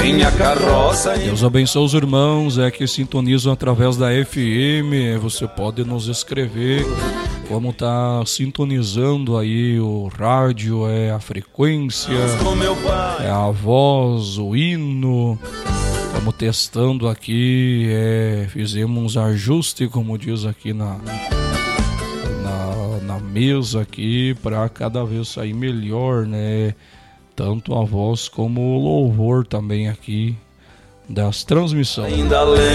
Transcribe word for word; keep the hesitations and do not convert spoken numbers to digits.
minha carroça. Deus abençoe os irmãos é, que sintonizam através da F M. Você pode nos escrever como tá sintonizando aí o rádio, é a frequência, é a voz, o hino. Estamos testando aqui, é, fizemos ajuste, como diz aqui na, na, na mesa aqui, para cada vez sair melhor, né? Tanto a voz como o louvor também aqui das transmissões.